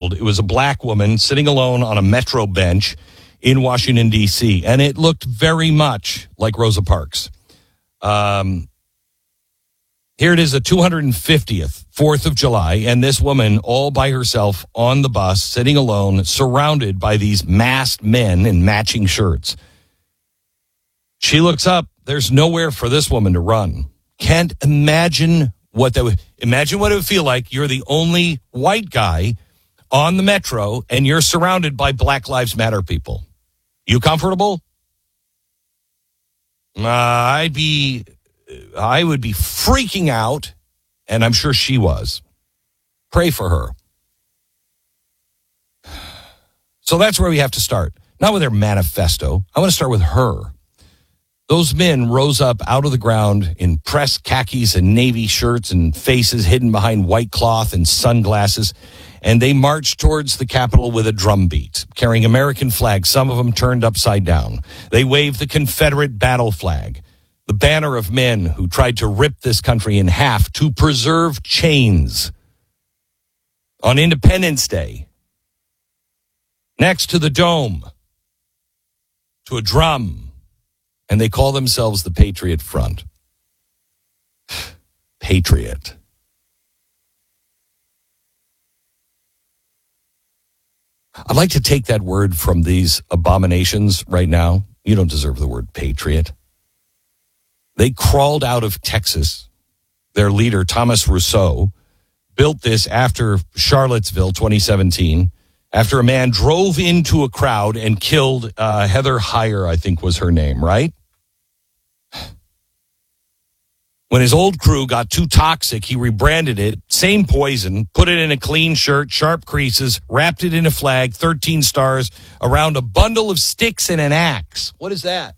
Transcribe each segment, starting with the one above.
killed. It was a black woman sitting alone on a metro bench in Washington, D.C., and it looked very much like Rosa Parks. Here it is, the 250th, 4th of July, and this woman all by herself on the bus, sitting alone, surrounded by these masked men in matching shirts. She looks up. There's nowhere for this woman to run. Can't imagine what that would... Imagine what it would feel like. You're the only white guy on the metro, and you're surrounded by Black Lives Matter people. You comfortable? I would be freaking out, and I'm sure she was. Pray for her. So that's where we have to start. Not with their manifesto. I want to start with her. Those men rose up out of the ground in pressed khakis and navy shirts and faces hidden behind white cloth and sunglasses, and they marched towards the Capitol with a drum beat, carrying American flags, some of them turned upside down. They waved the Confederate battle flag, the banner of men who tried to rip this country in half to preserve chains. On Independence Day, next to the dome, to a drum, and they call themselves the Patriot Front. Patriot. I'd like to take that word from these abominations right now. You don't deserve the word patriot. They crawled out of Texas. Their leader, Thomas Rousseau, built this after Charlottesville 2017, after a man drove into a crowd and killed Heather Heyer, I think was her name, right? When his old crew got too toxic, he rebranded it, same poison, put it in a clean shirt, sharp creases, wrapped it in a flag, 13 stars, around a bundle of sticks and an axe. What is that?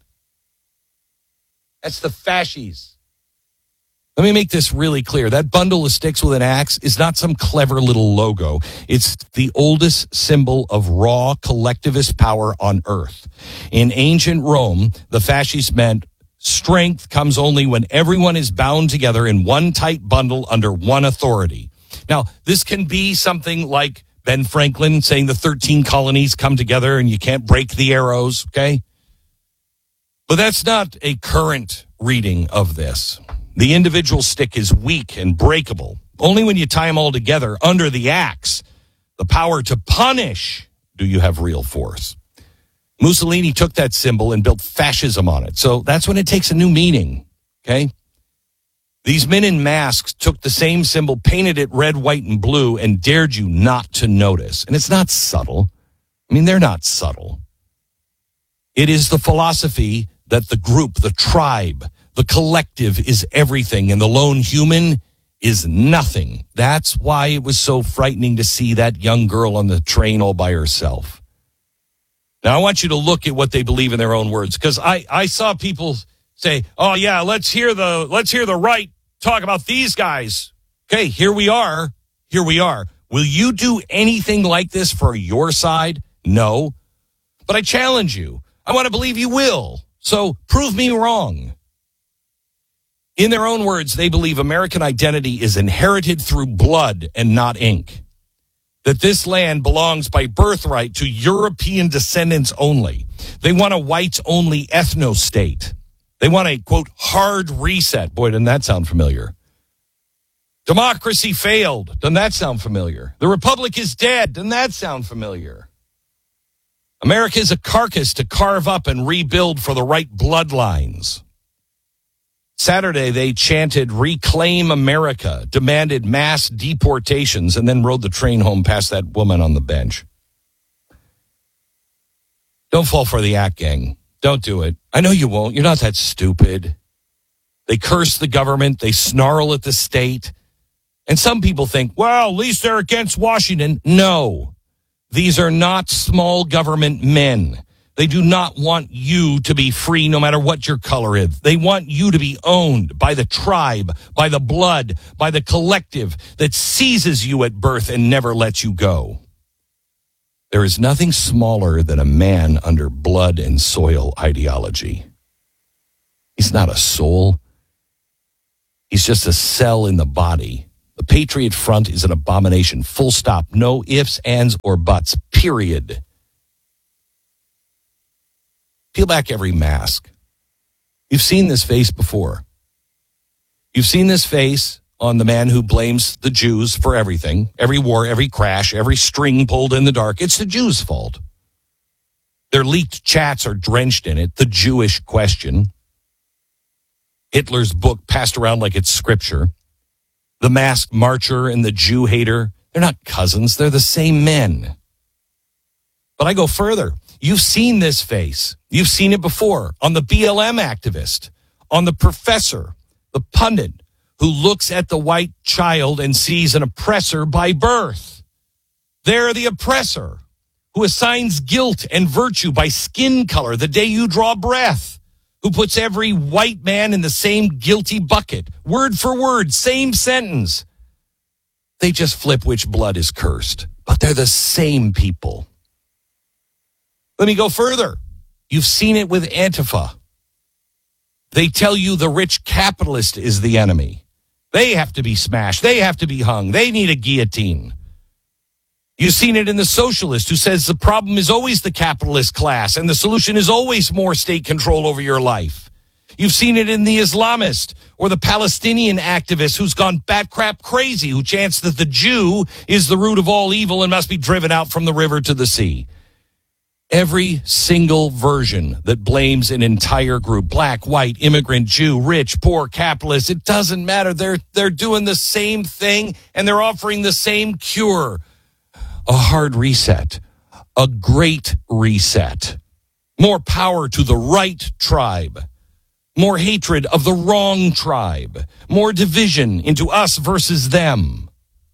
That's the fascies. Let me make this really clear. That bundle of sticks with an axe is not some clever little logo. It's the oldest symbol of raw collectivist power on earth. In ancient Rome, the fasces meant strength comes only when everyone is bound together in one tight bundle under one authority. Now, this can be something like Ben Franklin saying the 13 colonies come together and you can't break the arrows, okay? But that's not a current reading of this. The individual stick is weak and breakable. Only when you tie them all together under the axe, the power to punish, do you have real force. Mussolini took that symbol and built fascism on it. So that's when it takes a new meaning, okay? These men in masks took the same symbol, painted it red, white, and blue, and dared you not to notice. And it's not subtle. I mean, they're not subtle. It is the philosophy that the group, the tribe, the collective is everything, and the lone human is nothing. That's why it was so frightening to see that young girl on the train all by herself. Now, I want you to look at what they believe in their own words, because I saw people say, oh, yeah, let's hear the right talk about these guys. Okay, here we are. Will you do anything like this for your side? No. But I challenge you. I want to believe you will. So prove me wrong. In their own words, they believe American identity is inherited through blood and not ink. That this land belongs by birthright to European descendants only. They want a whites-only ethno-state. They want a, quote, hard reset. Boy, doesn't that sound familiar? Democracy failed. Doesn't that sound familiar? The republic is dead. Doesn't that sound familiar? America is a carcass to carve up and rebuild for the right bloodlines. Saturday, they chanted, "Reclaim America," demanded mass deportations, and then rode the train home past that woman on the bench. Don't fall for the act, gang. Don't do it. I know you won't. You're not that stupid. They curse the government. They snarl at the state. And some people think, well, at least they're against Washington. No, these are not small government men. They do not want you to be free no matter what your color is. They want you to be owned by the tribe, by the blood, by the collective that seizes you at birth and never lets you go. There is nothing smaller than a man under blood and soil ideology. He's not a soul. He's just a cell in the body The Patriot Front is an abomination. Full stop. No ifs, ands, or buts. Period. Peel back every mask. You've seen this face before. You've seen this face on the man who blames the Jews for everything. Every war, every crash, every string pulled in the dark. It's the Jews' fault. Their leaked chats are drenched in it. The Jewish question. Hitler's book passed around like it's scripture. The masked marcher and the Jew hater, they're not cousins. They're the same men. But I go further. You've seen this face. You've seen it before on the BLM activist, on the professor, the pundit who looks at the white child and sees an oppressor by birth. They're the oppressor who assigns guilt and virtue by skin color the day you draw breath, who puts every white man in the same guilty bucket, word for word, same sentence. They just flip which blood is cursed, but they're the same people. Let me go further. You've seen it with Antifa. They tell you the rich capitalist is the enemy. They have to be smashed. They have to be hung. They need a guillotine. You've seen it in the socialist who says the problem is always the capitalist class and the solution is always more state control over your life. You've seen it in the Islamist or the Palestinian activist who's gone bat crap crazy, who chants that the Jew is the root of all evil and must be driven out from the river to the sea. Every single version that blames an entire group, black, white, immigrant, Jew, rich, poor, capitalist, it doesn't matter. They're doing the same thing and they're offering the same cure. A hard reset, a great reset, more power to the right tribe, more hatred of the wrong tribe, more division into us versus them.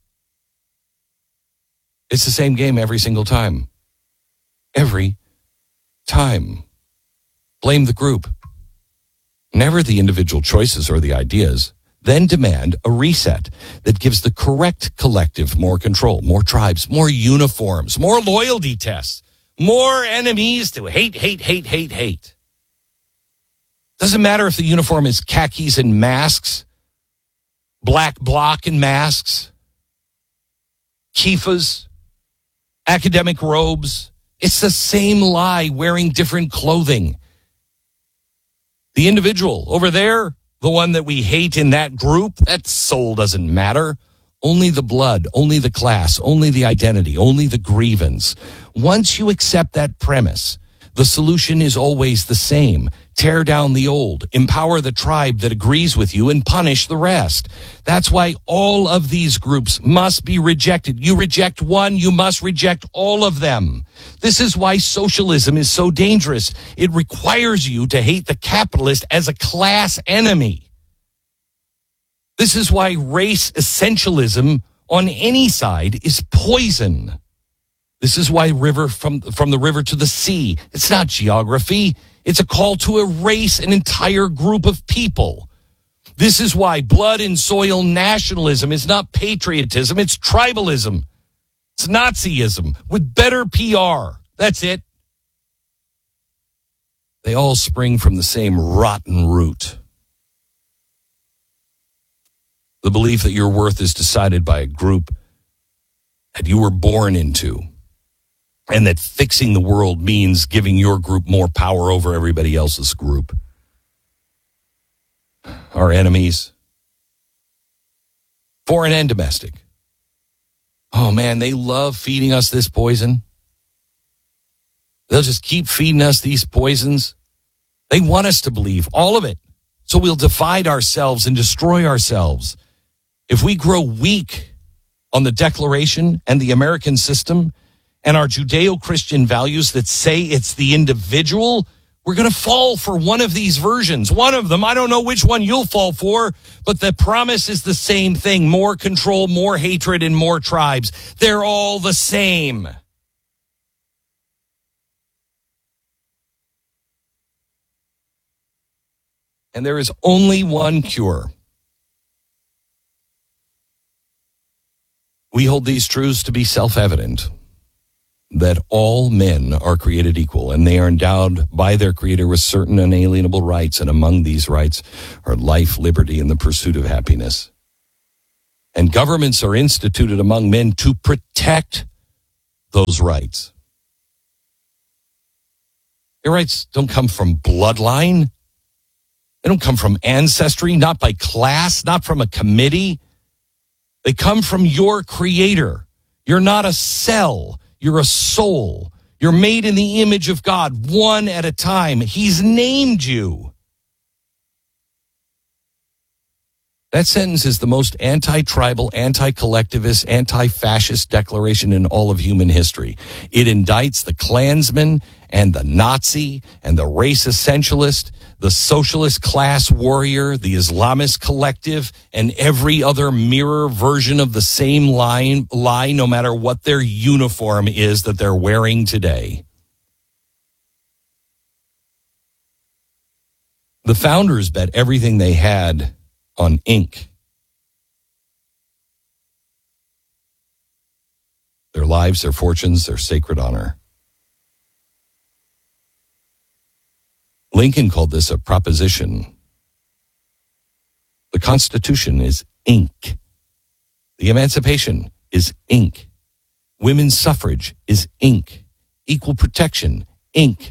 It's the same game every single time. Every time. Blame the group. Never the individual choices or the ideas. Then demand a reset that gives the correct collective more control, more tribes, more uniforms, more loyalty tests, more enemies to hate. Doesn't matter if the uniform is khakis and masks, black bloc and masks, kiffas, academic robes. It's the same lie wearing different clothing. The individual over there, the one that we hate in that group, that soul doesn't matter. Only the blood, only the class, only the identity, only the grievance. Once you accept that premise, the solution is always the same. Tear down the old, empower the tribe that agrees with you, and punish the rest. That's why all of these groups must be rejected. You reject one, you must reject all of them. This is why socialism is so dangerous. It requires you to hate the capitalist as a class enemy. This is why race essentialism on any side is poison. This is why from the river to the sea, it's not geography. It's a call to erase an entire group of people. This is why blood and soil nationalism is not patriotism, it's tribalism. It's Nazism with better PR. That's it. They all spring from the same rotten root. The belief that your worth is decided by a group that you were born into. And that fixing the world means giving your group more power over everybody else's group. Our enemies, foreign and domestic. Oh man, they love feeding us this poison. They'll just keep feeding us these poisons. They want us to believe all of it. So we'll divide ourselves and destroy ourselves. If we grow weak on the Declaration and the American system, and our Judeo-Christian values that say it's the individual, we're going to fall for one of these versions. One of them, I don't know which one you'll fall for, but the promise is the same thing. More control, more hatred, and more tribes. They're all the same. And there is only one cure. We hold these truths to be self-evident. That all men are created equal, and they are endowed by their Creator with certain unalienable rights, and among these rights are life, liberty, and the pursuit of happiness. And governments are instituted among men to protect those rights. Your rights don't come from bloodline. They don't come from ancestry, not by class, not from a committee. They come from your creator. You're not a cell. You're a soul. You're made in the image of God, one at a time. He's named you. That sentence is the most anti-tribal, anti-collectivist, anti-fascist declaration in all of human history. It indicts the Klansman and the Nazi and the race essentialist, the socialist class warrior, the Islamist collective, and every other mirror version of the same lie, no matter what their uniform is that they're wearing today. The founders bet everything they had on ink. Their lives, their fortunes, their sacred honor. Lincoln called this a proposition. The Constitution is ink. The Emancipation is ink. Women's suffrage is ink. Equal protection, ink.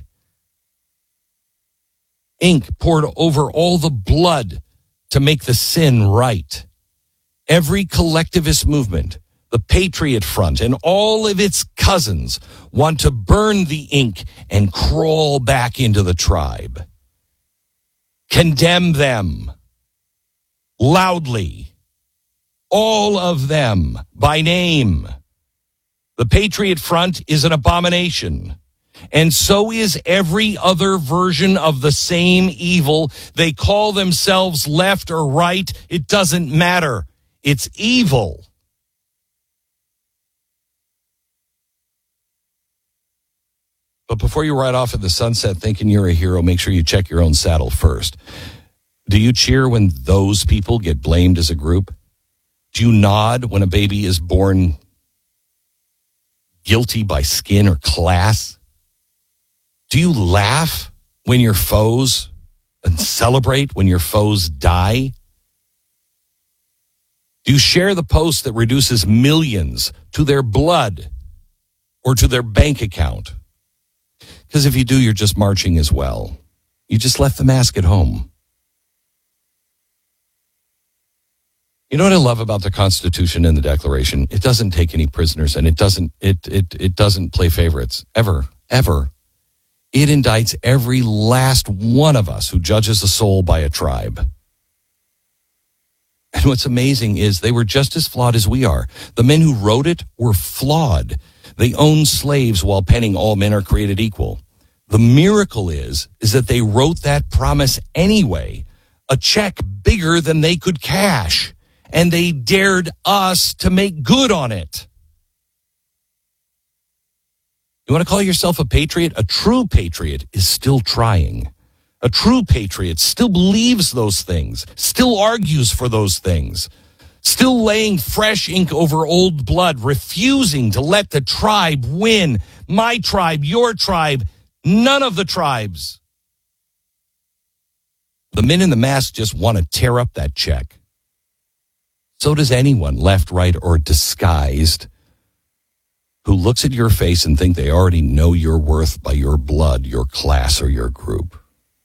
Ink poured over all the blood to make the sin right. Every collectivist movement, the Patriot Front, and all of its cousins want to burn the ink and crawl back into the tribe. Condemn them loudly. All of them by name. The Patriot Front is an abomination. And so is every other version of the same evil. They call themselves left or right. It doesn't matter. It's evil. But before you ride off at the sunset thinking you're a hero, make sure you check your own saddle first. Do you cheer when those people get blamed as a group? Do you nod when a baby is born guilty by skin or class? Do you laugh when your foes and celebrate when your foes die? Do you share the post that reduces millions to their blood or to their bank account? Because if you do, you're just marching as well. You just left the mask at home. You know what I love about the Constitution and the Declaration? It doesn't take any prisoners, and it doesn't play favorites ever. It indicts every last one of us who judges a soul by a tribe. And what's amazing is they were just as flawed as we are. The men who wrote it were flawed. They owned slaves while penning all men are created equal. The miracle is that they wrote that promise anyway, a check bigger than they could cash, and they dared us to make good on it. You want to call yourself a patriot? A true patriot is still trying. A true patriot still believes those things, still argues for those things, still laying fresh ink over old blood, refusing to let the tribe win. My tribe, your tribe, none of the tribes. The men in the mask just want to tear up that check. So does anyone, left, right, or disguised, who looks at your face and think they already know your worth by your blood, your class, or your group.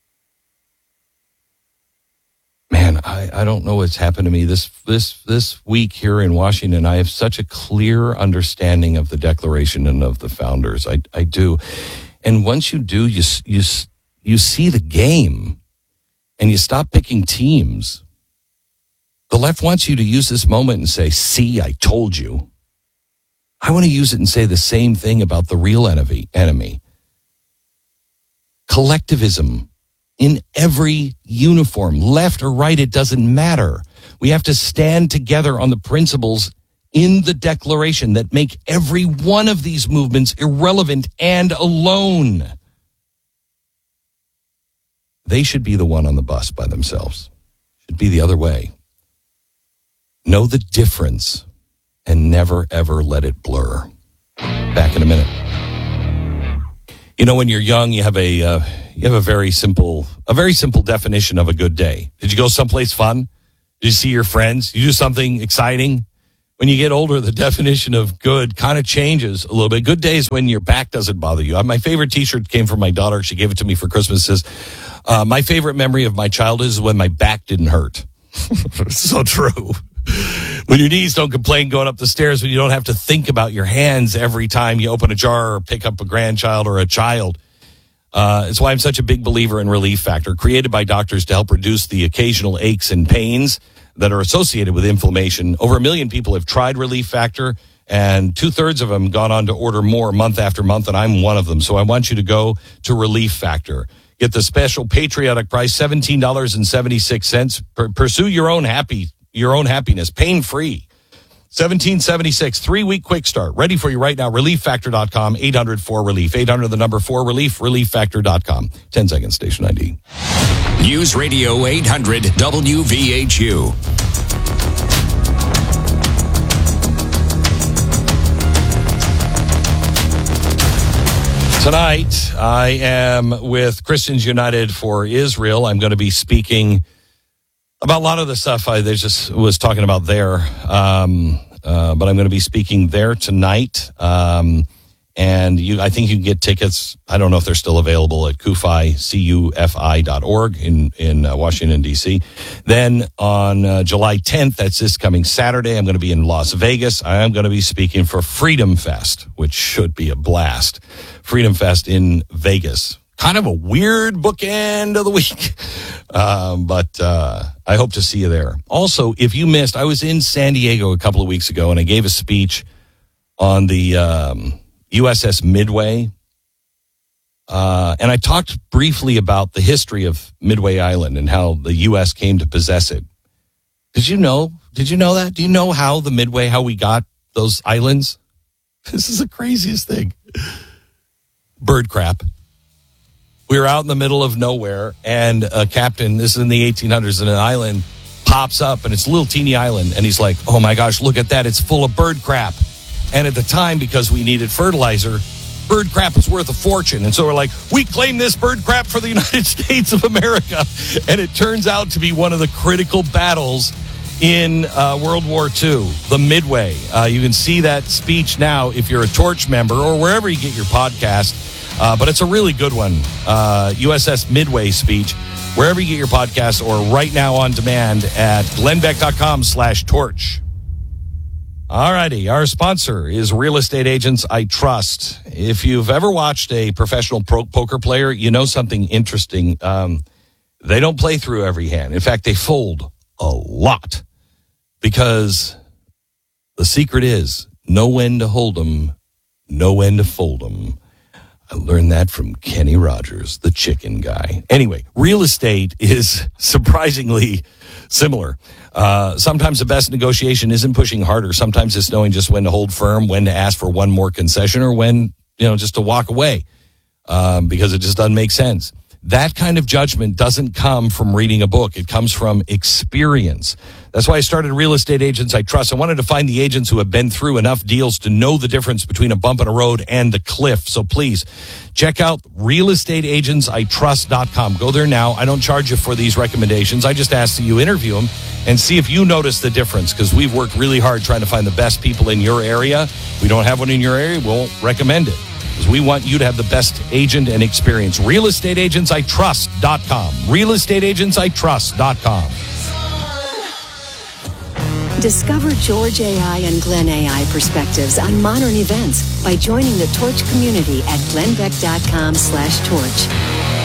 Man, I don't know what's happened to me this week here in Washington. I have such a clear understanding of the Declaration and of the founders. I do. And once you do, you see the game and you stop picking teams. The left wants you to use this moment and say, see, I told you. I want to use it and say the same thing about the real enemy. Collectivism in every uniform, left or right, it doesn't matter. We have to stand together on the principles in the Declaration that make every one of these movements irrelevant and alone. They should be the one on the bus by themselves. Should be the other way. Know the difference and never, ever let it blur. Back in a minute. You know, when you're young, you have a very simple definition of a good day. Did you go someplace fun? You see your friends. You do something exciting. When you get older, the definition of good kind of changes a little bit. Good days when your back doesn't bother you. My favorite T-shirt came from my daughter. She gave it to me for Christmas. It says, my favorite memory of my childhood is when my back didn't hurt. So true. When your knees don't complain going up the stairs, when you don't have to think about your hands every time you open a jar or pick up a grandchild or a child. It's why I'm such a big believer in Relief Factor, created by doctors to help reduce the occasional aches and pains that are associated with inflammation. Over 1 million people have tried Relief Factor, and 2/3 of them gone on to order more month after month, and I'm one of them. So I want you to go to Relief Factor. Get the special patriotic price, $17.76. Pursue your own happiness, pain-free. $17.76, 3-week quick start. Ready for you right now. ReliefFactor.com, 800-4RELIEF. 800, the number 4RELIEF, ReliefFactor.com. 10 seconds, station ID. News Radio 800 WVHU. Tonight, I am with Christians United for Israel. I'm going to be speaking about a lot of the stuff I just was talking about there. But I'm going to be speaking there tonight. And I think you can get tickets. I don't know if they're still available at CUFI.org in Washington, D.C. Then on July 10th, that's this coming Saturday, I'm going to be in Las Vegas. I am going to be speaking for Freedom Fest, which should be a blast. Freedom Fest in Vegas. Kind of a weird bookend of the week, but I hope to see you there. Also, if you missed, I was in San Diego a couple of weeks ago, and I gave a speech on the USS Midway, and I talked briefly about the history of Midway Island and how the U.S. came to possess it. Did you know that? Do you know how we got those islands? This is the craziest thing. Bird crap. We were out in the middle of nowhere, and a captain, this is in the 1800s, and an island pops up, and it's a little teeny island, and he's like, oh my gosh, look at that, it's full of bird crap. And at the time, because we needed fertilizer, bird crap was worth a fortune. And so we're like, we claim this bird crap for the United States of America. And it turns out to be one of the critical battles in World War II, the Midway. You can see that speech now if you're a Torch member or wherever you get your podcast. But it's a really good one, USS Midway speech, wherever you get your podcast or right now on demand at glennbeck.com/torch. All righty. Our sponsor is Real Estate Agents I Trust. If you've ever watched a professional poker player, you know something interesting. They don't play through every hand. In fact, they fold a lot because the secret is know when to hold 'em, know when to fold 'em. I learned that from Kenny Rogers, the chicken guy. Anyway, real estate is surprisingly similar. Sometimes the best negotiation isn't pushing harder. Sometimes it's knowing just when to hold firm, when to ask for one more concession, or when, just to walk away because it just doesn't make sense. That kind of judgment doesn't come from reading a book. It comes from experience. That's why I started Real Estate Agents I Trust. I wanted to find the agents who have been through enough deals to know the difference between a bump in a road and the cliff. So please check out realestateagentsitrust.com. Go there now. I don't charge you for these recommendations. I just ask that you interview them and see if you notice the difference, because we've worked really hard trying to find the best people in your area. If we don't have one in your area, we won't recommend it, because we want you to have the best agent and experience. realestateagentsitrust.com. realestateagentsitrust.com. Discover George AI and Glenn AI perspectives on modern events by joining the Torch community at glennbeck.com/torch.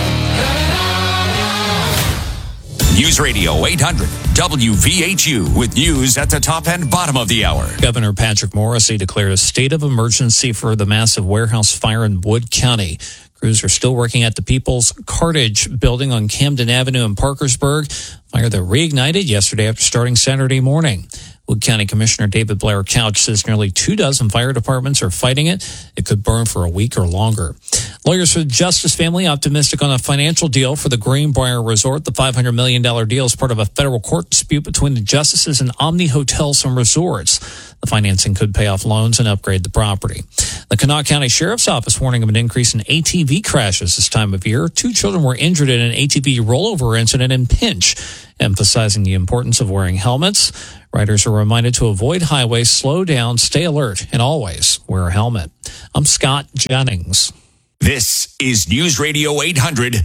News Radio 800 WVHU with news at the top and bottom of the hour. Governor Patrick Morrisey declared a state of emergency for the massive warehouse fire in Wood County. Crews are still working at the People's Cartage building on Camden Avenue in Parkersburg. Fire that reignited yesterday after starting Saturday morning. Wood County Commissioner David Blair Couch says nearly 24 fire departments are fighting it. It could burn for a week or longer. Lawyers for the Justice family optimistic on a financial deal for the Greenbrier Resort. The $500 million deal is part of a federal court dispute between the justices and Omni Hotels and Resorts. The financing could pay off loans and upgrade the property. The Kanawha County Sheriff's Office warning of an increase in ATV crashes this time of year. 2 children were injured in an ATV rollover incident in Pinch, emphasizing the importance of wearing helmets. Riders are reminded to avoid highways, slow down, stay alert, and always wear a helmet. I'm Scott Jennings. This is News Radio 800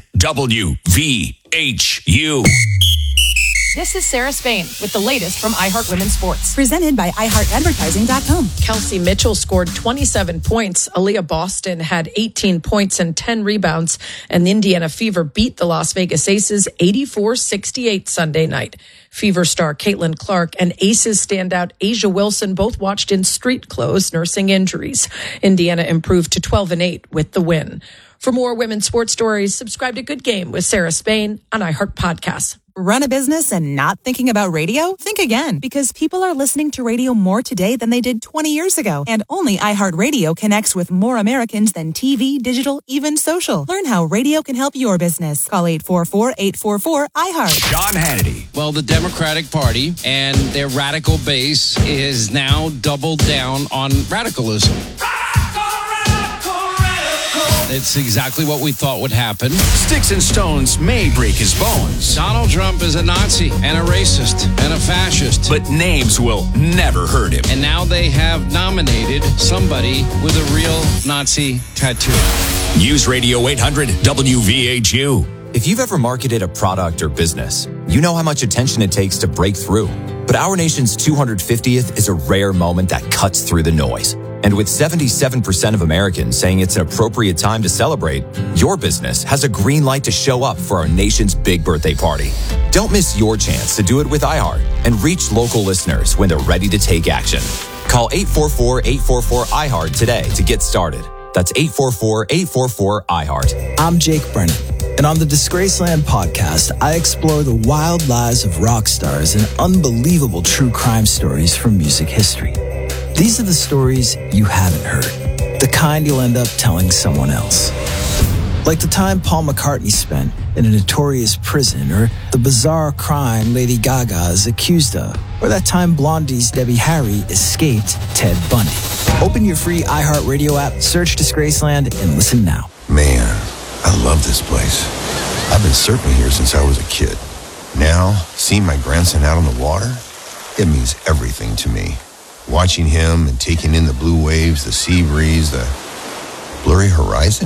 WVHU. This is Sarah Spain with the latest from iHeart Women's Sports. Presented by iHeartAdvertising.com. Kelsey Mitchell scored 27 points. Aaliyah Boston had 18 points and 10 rebounds. And the Indiana Fever beat the Las Vegas Aces 84-68 Sunday night. Fever star Caitlin Clark and Aces standout Asia Wilson both watched in street clothes, nursing injuries. Indiana improved to 12-8 with the win. For more women's sports stories, subscribe to Good Game with Sarah Spain on iHeart Podcasts. Run a business and not thinking about radio? Think again, because people are listening to radio more today than they did 20 years ago. And only iHeartRadio connects with more Americans than TV, digital, even social. Learn how radio can help your business. Call 844-844-iHeart. John Hannity. Well, the Democratic Party and their radical base is now doubled down on radicalism. It's exactly what we thought would happen. Sticks and stones may break his bones, Donald Trump is a Nazi and a racist and a fascist. but names will never hurt him. And now they have nominated somebody with a real Nazi tattoo. News Radio 800 WVHU. If you've ever marketed a product or business, you know how much attention it takes to break through. But our nation's 250th is a rare moment that cuts through the noise. And with 77% of Americans saying it's an appropriate time to celebrate, your business has a green light to show up for our nation's big birthday party. Don't miss your chance to do it with iHeart and reach local listeners when they're ready to take action. Call 844-844-iHeart today to get started. That's 844-844-iHeart. I'm Jake Brennan, and on the Disgraceland podcast, I explore the wild lives of rock stars and unbelievable true crime stories from music history. These are the stories you haven't heard, the kind you'll end up telling someone else. Like the time Paul McCartney spent in a notorious prison, or the bizarre crime Lady Gaga is accused of, or that time Blondie's Debbie Harry escaped Ted Bundy. Open your free iHeartRadio app, search Disgraceland, and listen now. Man, I love this place. I've been surfing here since I was a kid. Now, seeing my grandson out on the water, it means everything to me. Watching him and taking in the blue waves, the sea breeze, the blurry horizon.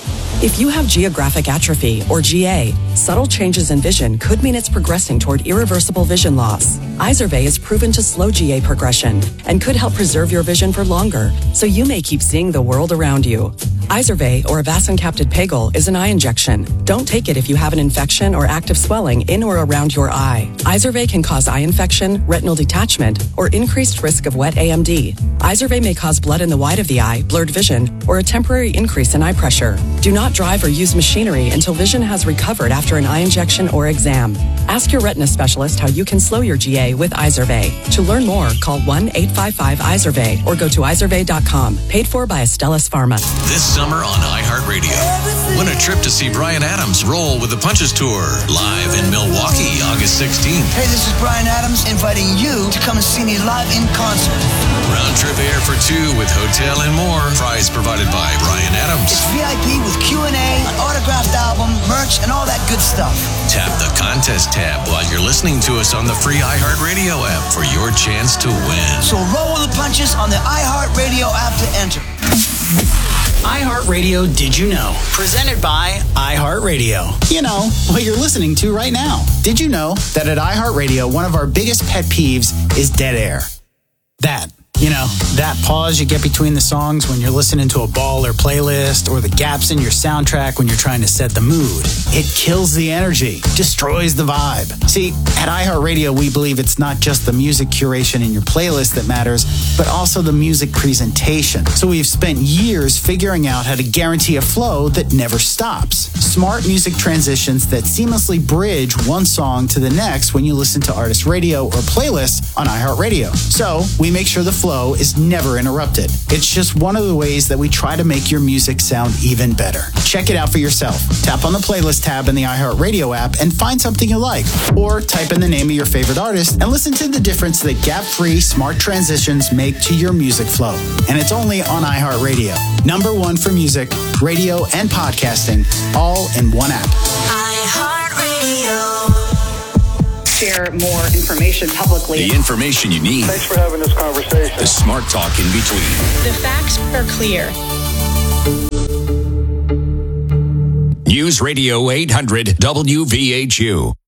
If you have geographic atrophy, or GA, subtle changes in vision could mean it's progressing toward irreversible vision loss. Izervay is proven to slow GA progression and could help preserve your vision for longer, so you may keep seeing the world around you. Izervay, or avacincaptad pegol, is an eye injection. Don't take it if you have an infection or active swelling in or around your eye. Izervay can cause eye infection, retinal detachment, or increased risk of wet AMD. Izervay may cause blood in the white of the eye, blurred vision, or a temporary increase in eye pressure. Do not drive or use machinery until vision has recovered after an eye injection or exam. Ask your retina specialist how you can slow your GA with Izervay. To learn more, call 1-855-IZERVAY or go to izervay.com. Paid for by Astellas Pharma. This summer on iHeartRadio, win a trip to see Bryan Adams roll with the Punches Tour live in Milwaukee, August 16th. Hey, this is Bryan Adams inviting you to come and see me live in concert. Round trip air for two with hotel and more. Prize provided by Bryan Adams. It's VIP with Q&A, an autographed album, merch, and all that good stuff. Tap the contest tab while you're listening to us on the free iHeartRadio app for your chance to win. So roll with the punches on the iHeartRadio app to enter. iHeartRadio Did You Know? Presented by iHeartRadio. You know, what you're listening to right now. Did you know that at iHeartRadio, one of our biggest pet peeves is dead air? That pause you get between the songs when you're listening to a baller playlist, or the gaps in your soundtrack when you're trying to set the mood. It kills the energy, destroys the vibe. See, at iHeartRadio, we believe it's not just the music curation in your playlist that matters, but also the music presentation. So we've spent years figuring out how to guarantee a flow that never stops. Smart music transitions that seamlessly bridge one song to the next when you listen to artist radio or playlists on iHeartRadio. So we make sure the flow flow is never interrupted. It's just one of the ways that we try to make your music sound even better. Check it out for yourself. Tap on the playlist tab in the iHeartRadio app and find something you like. Or type in the name of your favorite artist and listen to the difference that gap-free smart transitions make to your music flow. And it's only on iHeartRadio. #1 for music, radio, and podcasting, all in one app. iHeartRadio. Share more information publicly. The information you need. Thanks for having this conversation. The smart talk in between. The facts are clear. News Radio 800 WVHU.